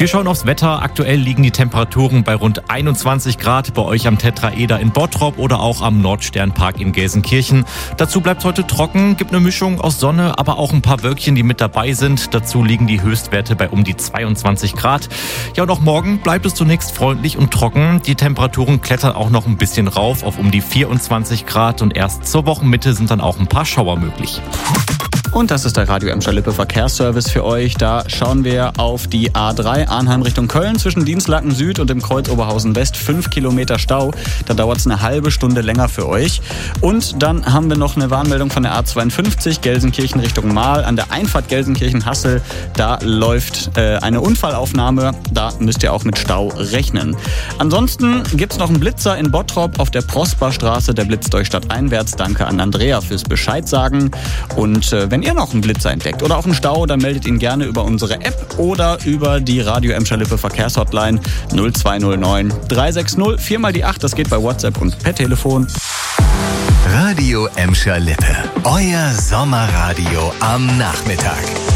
Wir schauen aufs Wetter. Aktuell liegen die Temperaturen bei rund 21 Grad bei euch am Tetraeder in Bottrop oder auch am Nordsternpark in Gelsenkirchen. Dazu bleibt heute trocken, gibt eine Mischung aus Sonne, aber auch ein paar Wölkchen, die mit dabei sind. Dazu liegen die Höchstwerte bei um die 22 Grad. Ja, und auch morgen bleibt es zunächst freundlich und trocken. Die Temperaturen klettern auch noch ein bisschen rauf auf um die 24 Grad und erst zur Wochenmitte sind dann auch ein paar Schauer möglich. Und das ist der Radio Emscher-Lippe Verkehrsservice für euch. Da schauen wir auf die A3 Arnheim Richtung Köln zwischen Dienstlaken Süd und dem Kreuz Oberhausen West. 5 Kilometer Stau. Da dauert es eine halbe Stunde länger für euch. Und dann haben wir noch eine Warnmeldung von der A52 Gelsenkirchen Richtung Mahl. An der Einfahrt Gelsenkirchen-Hassel, da läuft eine Unfallaufnahme. Da müsst ihr auch mit Stau rechnen. Ansonsten gibt es noch einen Blitzer in Bottrop auf der Prosperstraße. Der blitzt euch stadteinwärts. Danke an Andrea fürs Bescheid sagen. Und wenn ihr noch einen Blitzer entdeckt oder auch einen Stau, dann meldet ihn gerne über unsere App oder über die Radio Emscher-Lippe Verkehrshotline 0209 360 4 mal die 8. Das geht bei WhatsApp und per Telefon. Radio Emscher-Lippe. Euer Sommerradio am Nachmittag.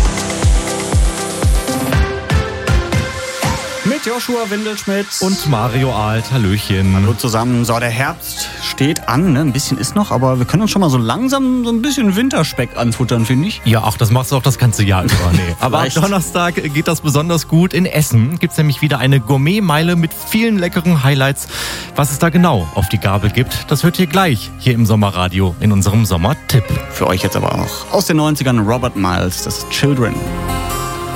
Mit Joshua Windelschmidt Und Mario Alt, hallöchen. Hallo zusammen. So, der Herbst steht an, ne? Ein bisschen ist noch, aber wir können uns schon mal so langsam so ein bisschen Winterspeck anfuttern, finde ich. Ja, ach, das machst du auch das ganze Jahr über. Nee. Aber am Donnerstag geht das besonders gut. In Essen gibt's nämlich wieder eine Gourmetmeile mit vielen leckeren Highlights. Was es da genau auf die Gabel gibt, das hört ihr gleich hier im Sommerradio in unserem Sommertipp. Für euch jetzt aber auch aus den 90ern Robert Miles, das ist Children.